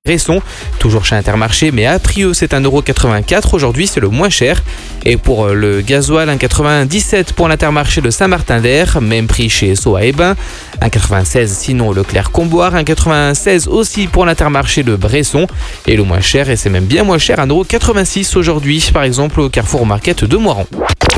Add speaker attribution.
Speaker 1: Bresson, toujours chez Intermarché, mais à Prieux c'est 1,84 €, aujourd'hui c'est le moins cher. Et pour le gasoil, 1,97 € pour l'Intermarché de Saint-Martin-d'Air, même prix chez Esso à Hébin, 1,96 € sinon Leclerc-Comboire, 1,96 € aussi pour l'Intermarché de Bresson. Et le moins cher, et c'est même bien moins cher, 1,86 € aujourd'hui, par exemple au Carrefour Market de Moiran.